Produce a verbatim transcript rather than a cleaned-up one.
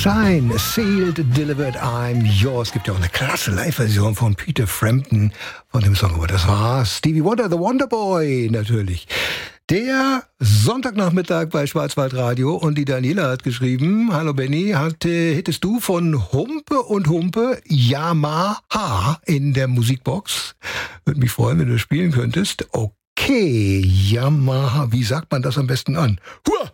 Shine, Sealed, Delivered, I'm Yours. Es gibt ja auch eine klasse Live-Version von Peter Frampton von dem Song. Aber das war Stevie Wonder, The Wonder Boy natürlich. Der Sonntagnachmittag bei Schwarzwaldradio und die Daniela hat geschrieben, hallo Benny, hatte, hättest du von Humpe und Humpe Yamaha in der Musikbox? Würde mich freuen, wenn du spielen könntest. Okay, Yamaha, wie sagt man das am besten an? Hua!